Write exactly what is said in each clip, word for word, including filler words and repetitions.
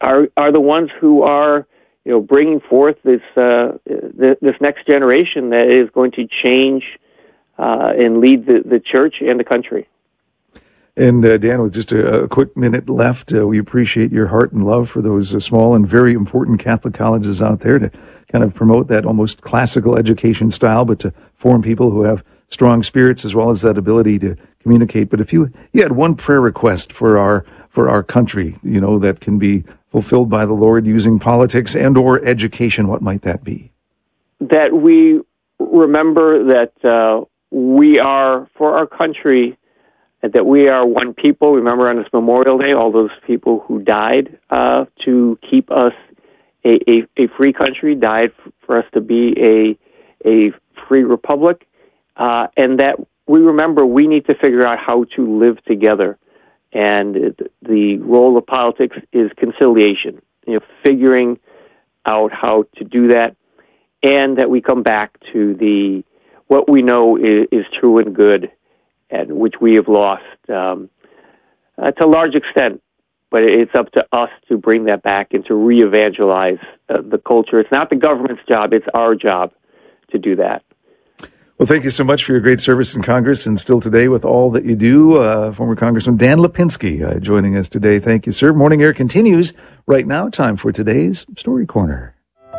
are are the ones who are, you know, bringing forth this uh, th- this next generation that is going to change uh, and lead the, the church and the country. And uh, Dan, with just a, a quick minute left, uh, we appreciate your heart and love for those uh, small and very important Catholic colleges out there to kind of promote that almost classical education style, but to form people who have strong spirits as well as that ability to communicate. But if you, you had one prayer request for our for our country, you know, that can be fulfilled by the Lord using politics and or education, what might that be? That we remember that uh, we are, for our country, that we are one people. Remember on this Memorial Day, all those people who died uh, to keep us a, a, a free country, died for us to be a, a free republic, uh, and that we remember we need to figure out how to live together. And the role of politics is conciliation, you know, figuring out how to do that, and that we come back to the what we know is, is true and good, and which we have lost um, uh, to a large extent. But it's up to us to bring that back and to re-evangelize uh, the culture. It's not the government's job; it's our job to do that. Well, thank you so much for your great service in Congress and still today with all that you do. Uh, former Congressman Dan Lipinski uh, joining us today. Thank you, sir. Morning Air continues right now. Time for today's Story Corner.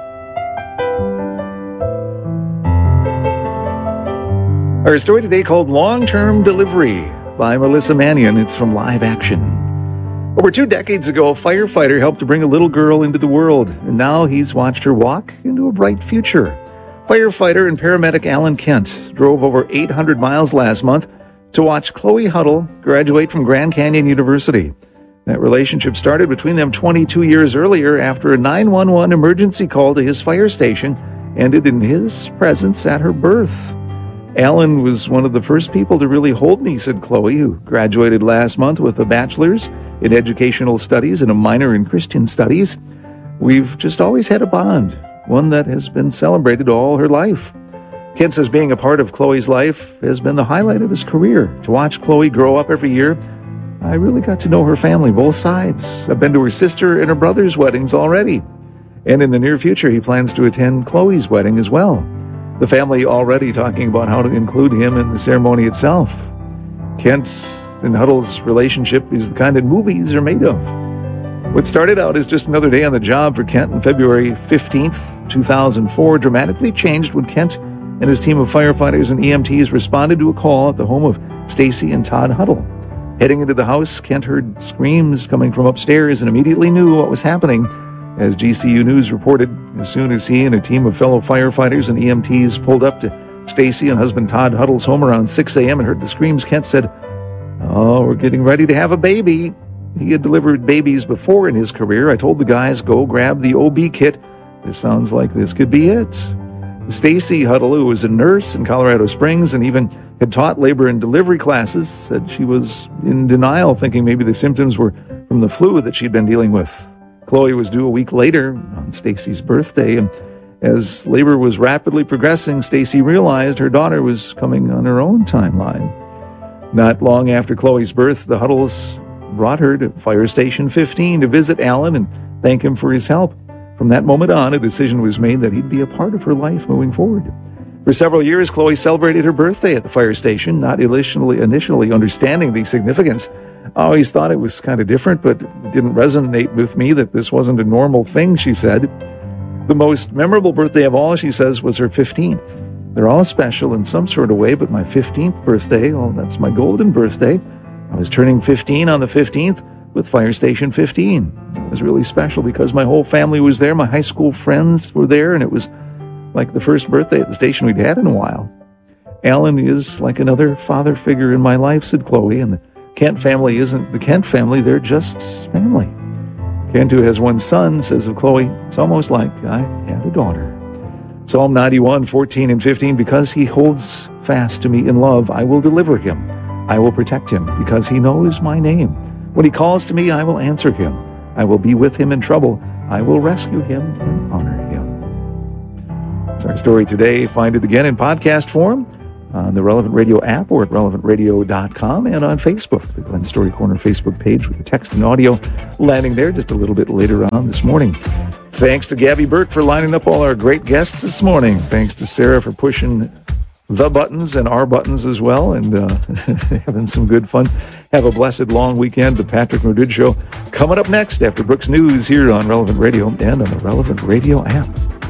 Our story today called Long-Term Delivery by Melissa Mannion. It's from Live Action. Over two decades ago, a firefighter helped to bring a little girl into the world, and now he's watched her walk into a bright future. Firefighter and paramedic Alan Kent drove over eight hundred miles last month to watch Chloe Huddle graduate from Grand Canyon University. That relationship started between them twenty-two years earlier after a nine one one emergency call to his fire station ended in his presence at her birth. Alan was one of the first people to really hold me, said Chloe, who graduated last month with a bachelor's in educational studies and a minor in Christian studies. We've just always had a bond, one that has been celebrated all her life. Kent says being a part of Chloe's life has been the highlight of his career. To watch Chloe grow up every year, I really got to know her family, both sides. I've been to her sister and her brother's weddings already. And in the near future, he plans to attend Chloe's wedding as well. The family already talking about how to include him in the ceremony itself. Kent and Huddle's relationship is the kind that movies are made of. What started out as just another day on the job for Kent on February fifteenth, two thousand four dramatically changed when Kent and his team of firefighters and E M Ts responded to a call at the home of Stacy and Todd Huddle. Heading into the house, Kent heard screams coming from upstairs and immediately knew what was happening. As G C U News reported, as soon as he and a team of fellow firefighters and E M Ts pulled up to Stacy and husband Todd Huddle's home around six a.m. and heard the screams, Kent said, "Oh, we're getting ready to have a baby." He had delivered babies before in his career. I told the guys, go grab the O B kit. This sounds like this could be it. Stacy Huddle, who was a nurse in Colorado Springs and even had taught labor and delivery classes, said she was in denial, thinking maybe the symptoms were from the flu that she'd been dealing with. Chloe was due a week later on Stacy's birthday, and as labor was rapidly progressing, Stacy realized her daughter was coming on her own timeline. Not long after Chloe's birth, the Huddles brought her to Fire Station fifteen to visit Alan and thank him for his help. From that moment on, a decision was made that he'd be a part of her life moving forward. For several years, Chloe celebrated her birthday at the fire station, not initially, initially understanding the significance. I always thought it was kind of different, but it didn't resonate with me that this wasn't a normal thing, she said. The most memorable birthday of all, she says, was her fifteenth. They're all special in some sort of way, but my fifteenth birthday, well, that's my golden birthday. I was turning fifteen on the fifteenth with Fire Station fifteen. It was really special because my whole family was there. My high school friends were there, and it was like the first birthday at the station we'd had in a while. Alan is like another father figure in my life, said Chloe, and the Kent family isn't the Kent family, they're just family. Kent, who has one son, says of Chloe, it's almost like I had a daughter. Psalm ninety-one, fourteen and fifteen, because he holds fast to me in love, I will deliver him. I will protect him because he knows my name. When he calls to me, I will answer him. I will be with him in trouble. I will rescue him and honor him. That's our story today. Find it again in podcast form on the Relevant Radio app or at relevant radio dot com and on Facebook, the Glen Story Corner Facebook page with the text and audio landing there just a little bit later on this morning. Thanks to Gabby Burke for lining up all our great guests this morning. Thanks to Sarah for pushing the buttons and our buttons as well, and uh, having some good fun. Have a blessed long weekend. The Patrick Madrid Show coming up next after Brooks News here on Relevant Radio and on the Relevant Radio app.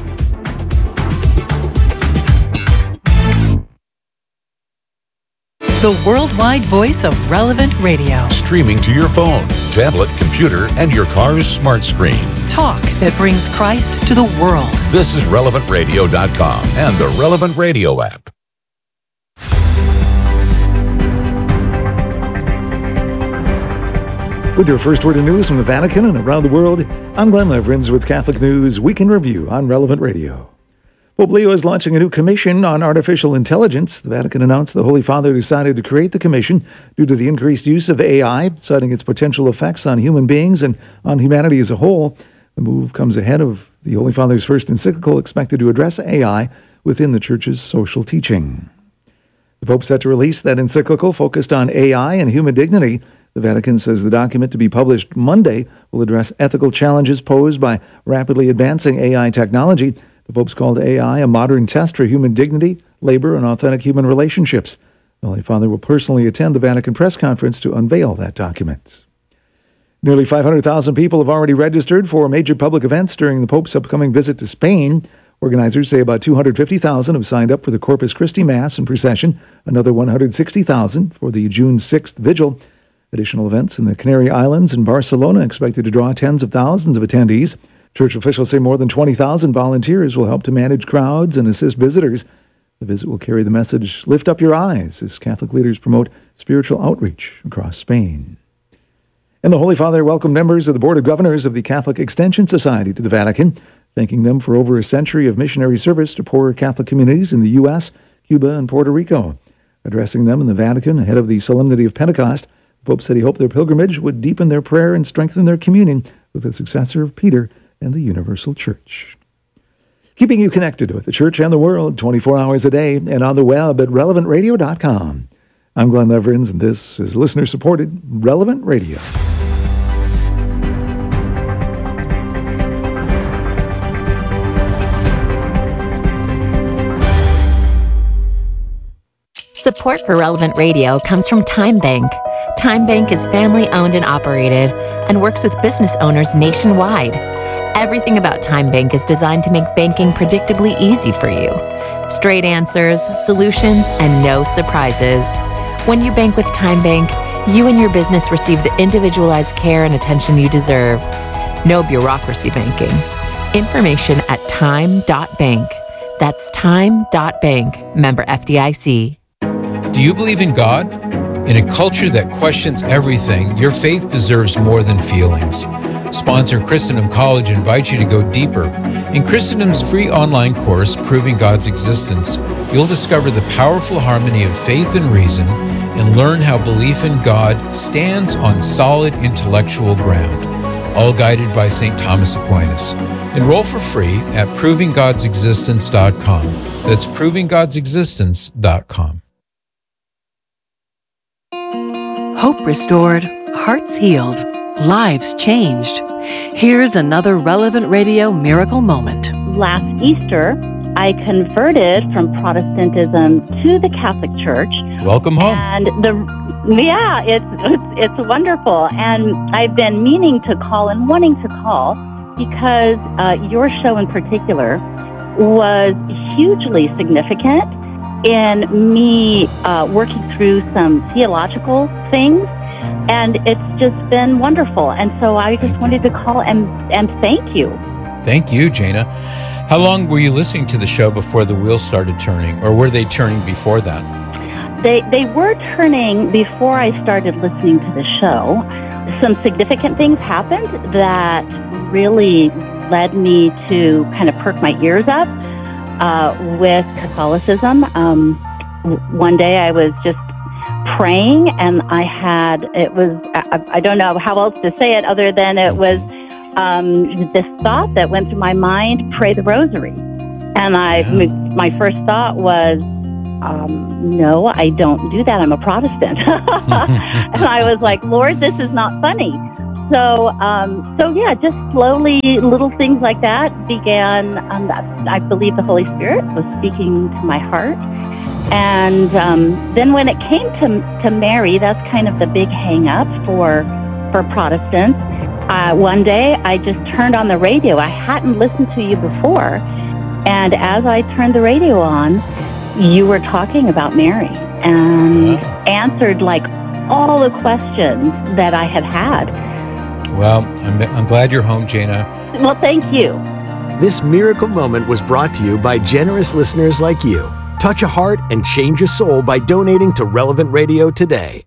The worldwide voice of Relevant Radio. Streaming to your phone, tablet, computer, and your car's smart screen. Talk that brings Christ to the world. This is relevant radio dot com and the Relevant Radio app. With your first word of news from the Vatican and around the world, I'm Glenn Leverins with Catholic News Week in Review on Relevant Radio. Pope Leo is launching a new commission on artificial intelligence. The Vatican announced the Holy Father decided to create the commission due to the increased use of A I, citing its potential effects on human beings and on humanity as a whole. The move comes ahead of the Holy Father's first encyclical expected to address A I within the Church's social teaching. The Pope set to release that encyclical focused on A I and human dignity. The Vatican says the document, to be published Monday, will address ethical challenges posed by rapidly advancing A I technology. The Pope's called A I a modern test for human dignity, labor, and authentic human relationships. The Holy Father will personally attend the Vatican press conference to unveil that document. Nearly five hundred thousand people have already registered for major public events during the Pope's upcoming visit to Spain. Organizers say about two hundred fifty thousand have signed up for the Corpus Christi Mass and procession, another one hundred sixty thousand for the June sixth Vigil. Additional events in the Canary Islands and Barcelona expected to draw tens of thousands of attendees. Church officials say more than twenty thousand volunteers will help to manage crowds and assist visitors. The visit will carry the message, "Lift up your eyes," as Catholic leaders promote spiritual outreach across Spain. And the Holy Father welcomed members of the Board of Governors of the Catholic Extension Society to the Vatican, thanking them for over a century of missionary service to poorer Catholic communities in the U S, Cuba, and Puerto Rico. Addressing them in the Vatican ahead of the Solemnity of Pentecost, the Pope said he hoped their pilgrimage would deepen their prayer and strengthen their communion with the successor of Peter and the Universal Church. Keeping you connected with the Church and the world twenty-four hours a day and on the web at relevant radio dot com. I'm Glenn Leverins, and this is listener-supported Relevant Radio. Support for Relevant Radio comes from Time Bank. Time Bank is family-owned and operated and works with business owners nationwide. Everything about Time Bank is designed to make banking predictably easy for you. Straight answers, solutions, and no surprises. When you bank with Time Bank, you and your business receive the individualized care and attention you deserve. No bureaucracy banking. Information at time dot bank. That's time dot bank. Member F D I C. Do you believe in God? In a culture that questions everything, your faith deserves more than feelings. Sponsor Christendom College invites you to go deeper. In Christendom's free online course, Proving God's Existence, you'll discover the powerful harmony of faith and reason and learn how belief in God stands on solid intellectual ground, all guided by Saint Thomas Aquinas. Enroll for free at proving gods existence dot com. That's proving gods existence dot com. Hope restored, hearts healed, lives changed. Here's another Relevant Radio miracle moment. Last Easter, I converted from Protestantism to the Catholic Church. Welcome home. And the yeah, it's it's, it's wonderful. And I've been meaning to call and wanting to call because uh, your show in particular was hugely significant in me uh, working through some theological things, and it's just been wonderful. And so I just wanted to call and, and thank you. Thank you, Jana. How long were you listening to the show before the wheels started turning, or were they turning before that? They, they were turning before I started listening to the show. Some significant things happened that really led me to kind of perk my ears up Uh, with Catholicism. Um, one day I was just praying, and I had, it was, I, I don't know how else to say it other than it was um, this thought that went through my mind, pray the rosary. And I, my first thought was, um, no, I don't do that. I'm a Protestant. And I was like, Lord, this is not funny. So, um, so yeah, just slowly, little things like that began. Um, that, I believe the Holy Spirit was speaking to my heart. And um, then when it came to to Mary, that's kind of the big hang-up for for Protestants. Uh, one day, I just turned on the radio. I hadn't listened to you before, and as I turned the radio on, you were talking about Mary and answered like all the questions that I had had. Well, I'm, I'm glad you're home, Jana. Well, thank you. This miracle moment was brought to you by generous listeners like you. Touch a heart and change a soul by donating to Relevant Radio today.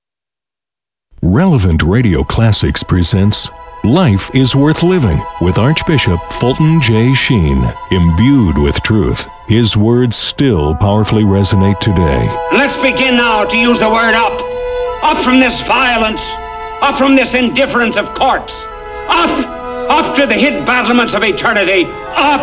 Relevant Radio Classics presents Life is Worth Living with Archbishop Fulton J. Sheen. Imbued with truth, his words still powerfully resonate today. Let's begin now to use the word up. Up from this violence. Up from this indifference of courts. Up. Up to the hid battlements of eternity. Up.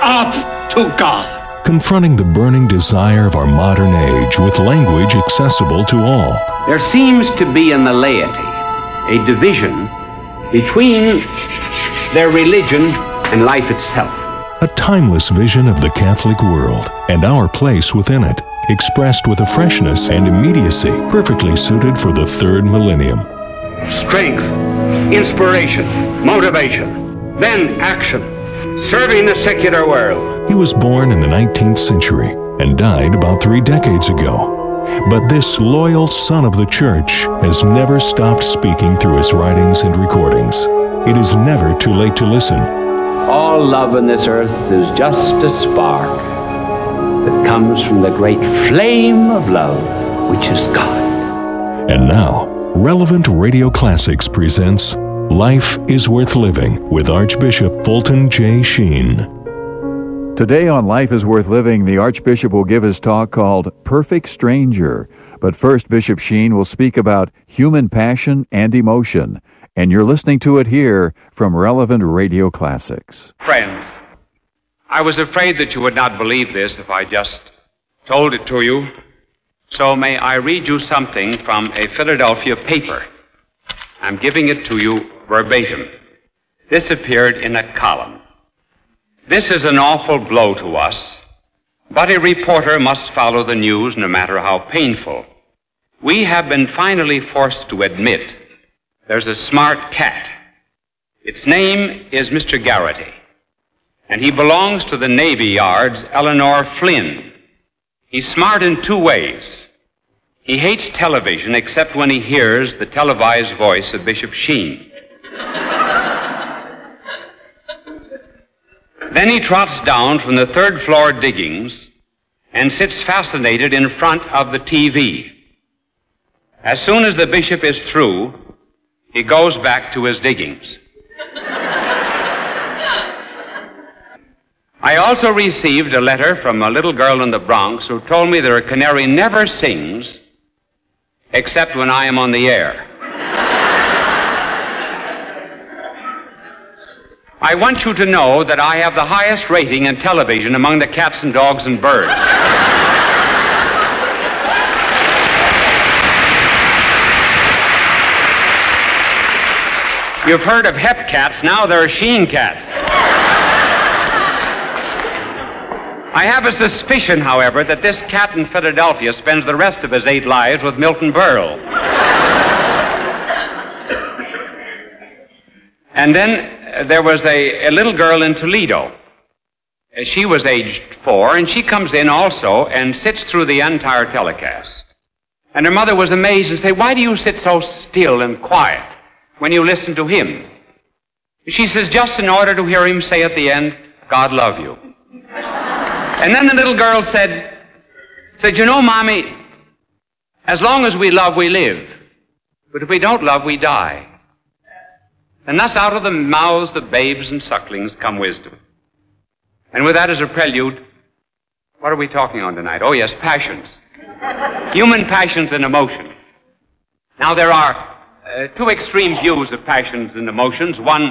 Up to God. Confronting the burning desire of our modern age with language accessible to all. There seems to be in the laity a division between their religion and life itself. A timeless vision of the Catholic world and our place within it, expressed with a freshness and immediacy perfectly suited for the third millennium. Strength, inspiration, motivation, then action, serving the secular world. He was born in the nineteenth century and died about three decades ago. But this loyal son of the church has never stopped speaking through his writings and recordings. It is never too late to listen. All love on this earth is just a spark that comes from the great flame of love, which is God. And now, Relevant Radio Classics presents Life is Worth Living with Archbishop Fulton J. Sheen. Today on Life is Worth Living, the Archbishop will give his talk called Perfect Stranger. But first, Bishop Sheen will speak about human passion and emotion. And you're listening to it here from Relevant Radio Classics. Friends, I was afraid that you would not believe this if I just told it to you. So may I read you something from a Philadelphia paper. I'm giving it to you verbatim. This appeared in a column. This is an awful blow to us, but a reporter must follow the news no matter how painful. We have been finally forced to admit there's a smart cat. Its name is Mister Garrity, and he belongs to the Navy Yard's Eleanor Flynn. He's smart in two ways. He hates television except when he hears the televised voice of Bishop Sheen. Then he trots down from the third floor diggings and sits fascinated in front of the T V. As soon as the bishop is through, he goes back to his diggings. I also received a letter from a little girl in the Bronx who told me that her canary never sings except when I am on the air. I want you to know that I have the highest rating in television among the cats and dogs and birds. You've heard of Hep cats, now there are Sheen cats. I have a suspicion, however, that this cat in Philadelphia spends the rest of his eight lives with Milton Berle. And then uh, there was a, a little girl in Toledo. Uh, she was aged four, and she comes in also and sits through the entire telecast. And her mother was amazed and said, "Why do you sit so still and quiet when you listen to him?" She says, "Just in order to hear him say at the end, 'God love you.'" And then the little girl said, said, "You know, Mommy, as long as we love, we live. But if we don't love, we die." And thus out of the mouths of babes and sucklings come wisdom. And with that as a prelude, what are we talking on tonight? Oh, yes, passions. Human passions and emotions. Now, there are uh, two extreme views of passions and emotions. One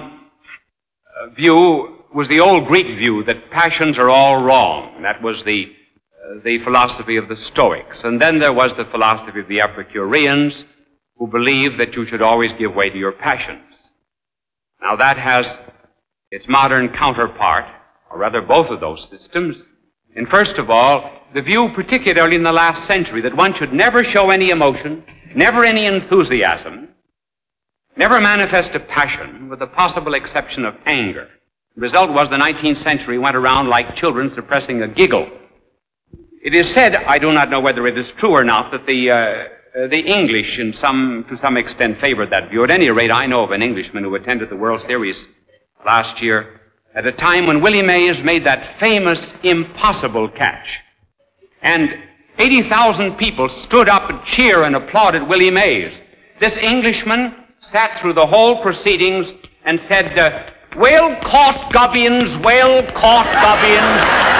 uh, view was the old Greek view that passions are all wrong. That was the, uh, the philosophy of the Stoics. And then there was the philosophy of the Epicureans, who believed that you should always give way to your passions. Now that has its modern counterpart, or rather both of those systems, in first of all, the view, particularly in the last century, that one should never show any emotion, never any enthusiasm, never manifest a passion, with the possible exception of anger. The result was the nineteenth century went around like children suppressing a giggle. It is said, I do not know whether it is true or not, that the, uh, uh, the English in some, to some extent favored that view. At any rate, I know of an Englishman who attended the World Series last year at a time when Willie Mays made that famous impossible catch. And eighty thousand people stood up and cheered and applauded Willie Mays. This Englishman sat through the whole proceedings and said, uh, well caught, Gubbins, well caught, Gubbins.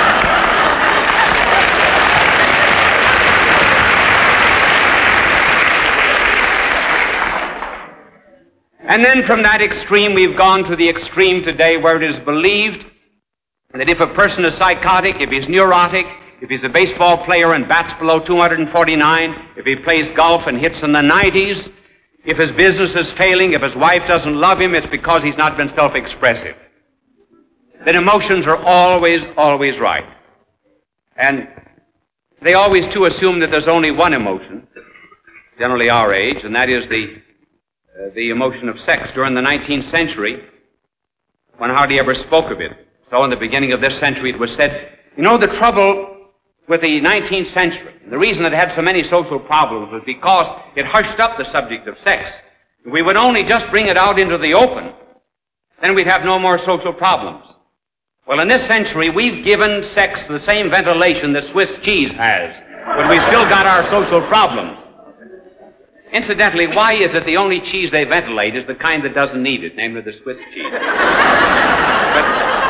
And then from that extreme, we've gone to the extreme today where it is believed that if a person is psychotic, if he's neurotic, if he's a baseball player and bats below two hundred forty-nine, if he plays golf and hits in the nineties, if his business is failing, if his wife doesn't love him, it's because he's not been self-expressive. That emotions are always, always right. And they always, too, assume that there's only one emotion, generally our age, and that is the Uh, the emotion of sex. During the nineteenth century, one hardly ever spoke of it. So in the beginning of this century it was said, you know, the trouble with the nineteenth century, the reason it had so many social problems was because it hushed up the subject of sex. If we would only just bring it out into the open, then we'd have no more social problems. Well, in this century, we've given sex the same ventilation that Swiss cheese has, but we've still got our social problems. It?Incidentally, why is it the only cheese they ventilate is the kind that doesn't need it, namely the Swiss cheese? But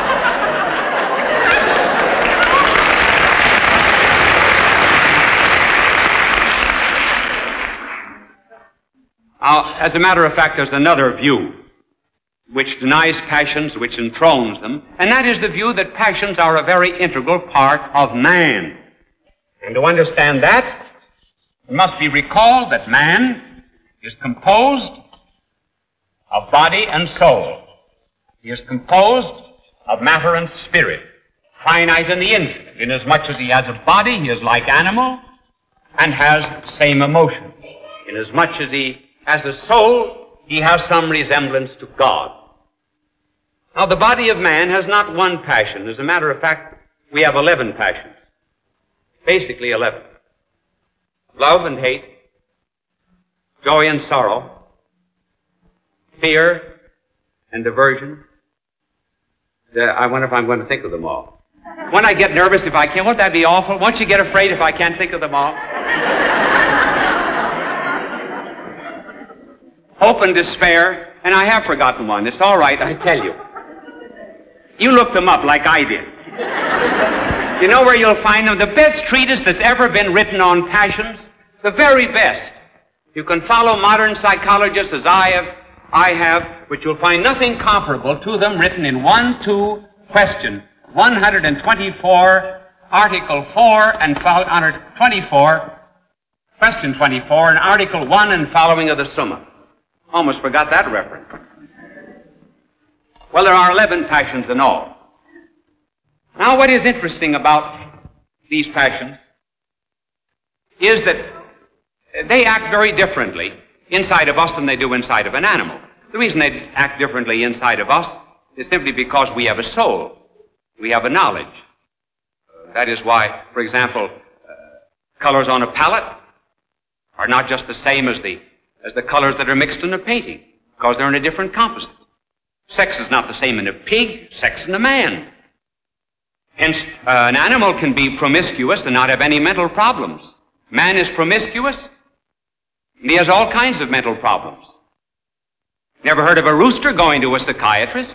now, as a matter of fact, there's another view which denies passions, which enthrones them, and that is the view that passions are a very integral part of man. And to understand that, it must be recalled that man is composed of body and soul. He is composed of matter and spirit, finite and the infinite. Inasmuch as he has a body, he is like animal and has the same emotion. Inasmuch as he has a soul, he has some resemblance to God. Now, the body of man has not one passion. As a matter of fact, we have eleven passions. Basically eleven. Love and hate, joy and sorrow, fear and aversion. Uh, I wonder if I'm going to think of them all. When I get nervous, if I can't, won't that be awful? Won't you get afraid if I can't think of them all? Hope and despair, and I have forgotten one. It's all right, I tell you. You look them up like I did. You know where you'll find them? The best treatise that's ever been written on passions, the very best. You can follow modern psychologists as I have, I have, but you'll find nothing comparable to them written in one, two, question one hundred twenty-four, article four, and twenty-four, question twenty-four, and article one and following of the Summa. Almost forgot that reference. Well, there are eleven passions in all. Now, what is interesting about these passions is that they act very differently inside of us than they do inside of an animal. The reason they act differently inside of us is simply because we have a soul. We have a knowledge. Uh, that is why, for example, uh, colors on a palette are not just the same as the, as the colors that are mixed in a painting, because they're in a different composite. Sex is not the same in a pig, sex in a man. Hence, uh, an animal can be promiscuous and not have any mental problems. Man is promiscuous, and he has all kinds of mental problems. Never heard of a rooster going to a psychiatrist?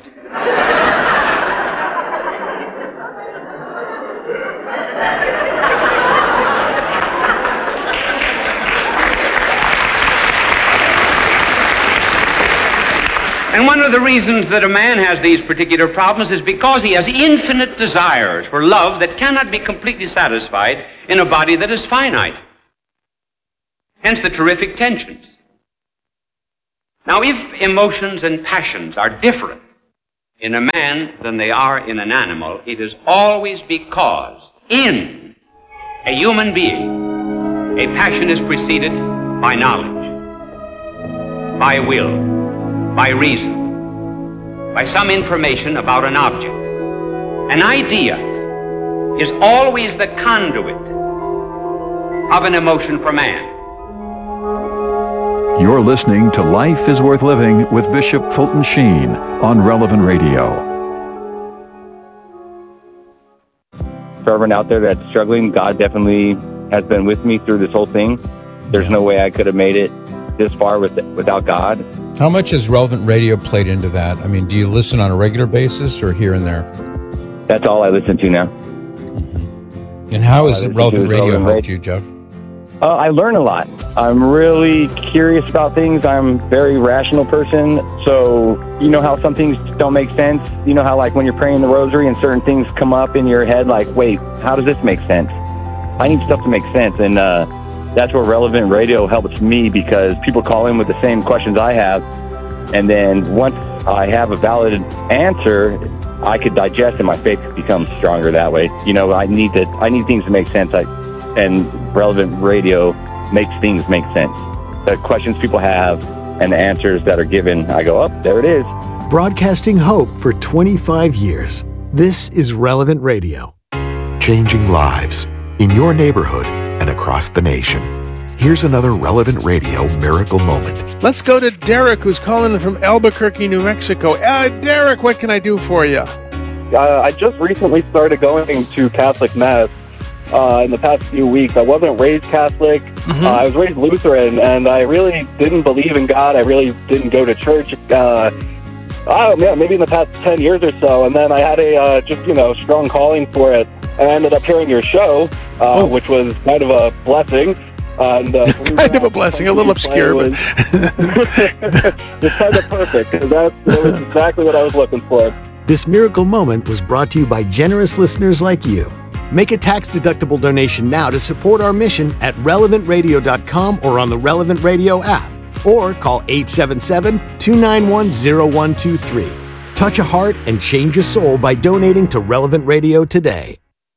And one of the reasons that a man has these particular problems is because he has infinite desires for love that cannot be completely satisfied in a body that is finite. Hence the terrific tensions. Now, if emotions and passions are different in a man than they are in an animal, it is always because in a human being, a passion is preceded by knowledge, by will, by reason, by some information about an object. An idea is always the conduit of an emotion for man. You're listening to Life is Worth Living with Bishop Fulton Sheen on Relevant Radio. For everyone out there that's struggling, God definitely has been with me through this whole thing. There's no way I could have made it this far with, without God. How much has Relevant Radio played into that? I mean, do you listen on a regular basis or here and there? That's all I listen to now. Mm-hmm. And how has Relevant Radio Relevant helped Radio. you, Jeff? Uh, I learn a lot. I'm really curious about things. I'm a very rational person. So, you know how some things don't make sense? You know how, like, when you're praying the rosary and certain things come up in your head, like, wait, how does this make sense? I need stuff to make sense. And uh, that's where Relevant Radio helps me, because people call in with the same questions I have. And then once I have a valid answer, I could digest and my faith becomes stronger that way. You know, I need to, I need things to make sense. I, and Relevant Radio makes things make sense. The questions people have and the answers that are given, I go, oh, there it is. Broadcasting hope for twenty-five years. This is Relevant Radio. Changing lives in your neighborhood and across the nation. Here's another Relevant Radio miracle moment. Let's go to Derek, who's calling from Albuquerque, New Mexico. Uh, Derek, what can I do for you? Uh, I just recently started going to Catholic Mass. Uh, in the past few weeks. I wasn't raised Catholic. Mm-hmm. uh, I was raised Lutheran, and I really didn't believe in God. I really didn't go to church. Uh, I don't know, maybe in the past ten years or so, and then I had a uh, just, you know, strong calling for it, and I ended up hearing your show, uh, oh. which was kind of a blessing. And, uh, kind of a blessing, a little obscure, but... it's kind of perfect, because that was exactly what I was looking for. This miracle moment was brought to you by generous listeners like you. Make a tax-deductible donation now to support our mission at relevant radio dot com or on the Relevant Radio app. Or call eight seven seven, two nine one, zero one two three. Touch a heart and change a soul by donating to Relevant Radio today.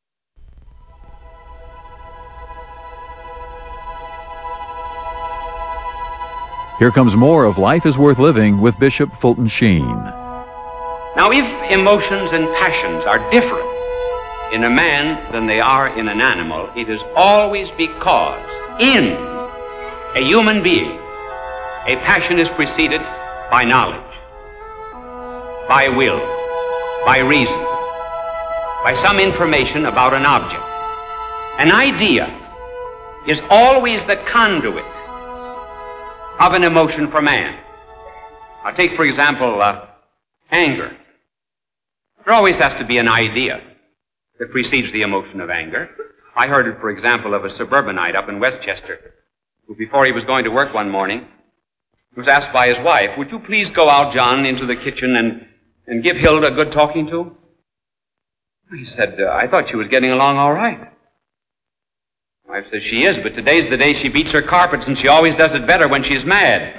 Here comes more of Life is Worth Living with Bishop Fulton Sheen. Now, if emotions and passions are different in a man than they are in an animal, it is always because in a human being, a passion is preceded by knowledge, by will, by reason, by some information about an object. An idea is always the conduit of an emotion for man. Now, take, for example, uh, anger. There always has to be an idea that precedes the emotion of anger. I heard it, for example, of a suburbanite up in Westchester, who, before he was going to work one morning, was asked by his wife, would you please go out, John, into the kitchen and, and give Hilda a good talking to? He said, uh, I thought she was getting along all right. Wife says, she is, but today's the day she beats her carpets, and she always does it better when she's mad.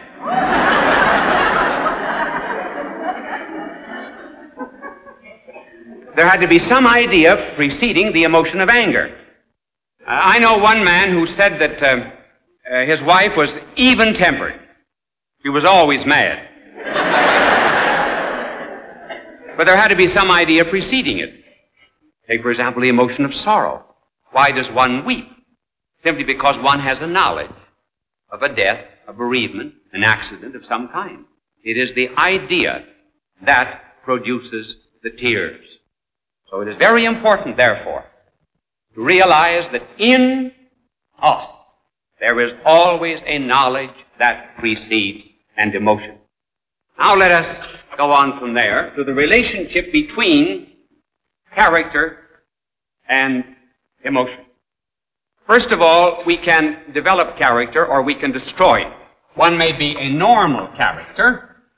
There had to be some idea preceding the emotion of anger. Uh, I know one man who said that uh, uh, his wife was even-tempered. She was always mad. But there had to be some idea preceding it. Take, for example, the emotion of sorrow. Why does one weep? Simply because one has a knowledge of a death, a bereavement, an accident of some kind. It is the idea that produces the tears. So it is very important, therefore, to realize that in us there is always a knowledge that precedes an emotion. Now let us go on from there to the relationship between character and emotion. First of all, we can develop character or we can destroy it. One may be a normal character,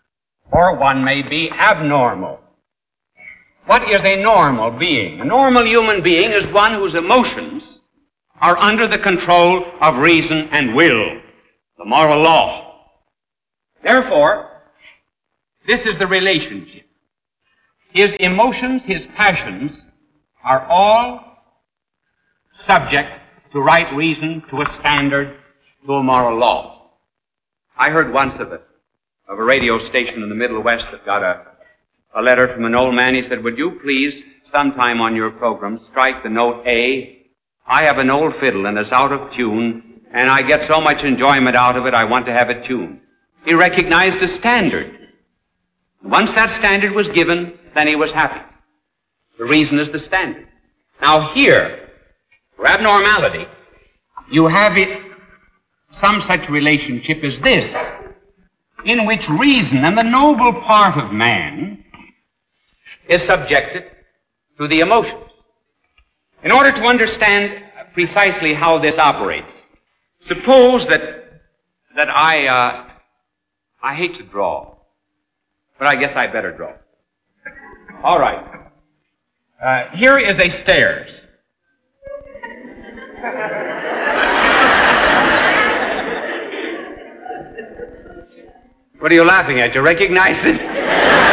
or one may be abnormal. What is a normal being? A normal human being is one whose emotions are under the control of reason and will, the moral law. Therefore, this is the relationship. His emotions, his passions, are all subject to right reason, to a standard, to a moral law. I heard once of a, of a radio station in the Middle West that got a, a letter from an old man. He said, would you please, sometime on your program, strike the note A? I have an old fiddle and it's out of tune, and I get so much enjoyment out of it, I want to have it tuned. He recognized a standard. Once that standard was given, then he was happy. The reason is the standard. Now here, for abnormality, you have it, some such relationship as this, in which reason and the noble part of man is subjected to the emotions. In order to understand precisely how this operates, suppose that that I uh, I hate to draw, but I guess I better draw. All right. Uh, here is a stairs. What are you laughing at? You recognize it?